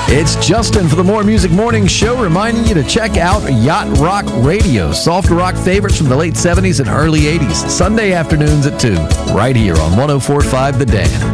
It's Justin for the More Music Morning Show, reminding you to check out Yacht Rock Radio, soft rock favorites from the late 70s and early 80s, Sunday afternoons at 2, right here on 104.5 The Dan.